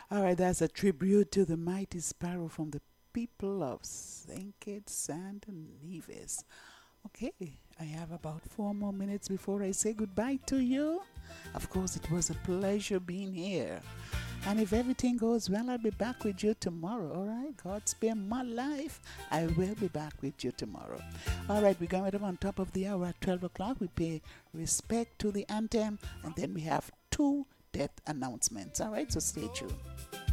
All right, that's a tribute to the mighty sparrow from the people of St. Kitts and Nevis. Okay, I have about 4 more minutes before I say goodbye to you. Of course, it was a pleasure being here. And if everything goes well, I'll be back with you tomorrow. All right, God spare my life. I will be back with you tomorrow. All right, we're going right up on top of the hour at 12 o'clock. We pay respect to the anthem, and then we have two death announcements. All right, so stay tuned.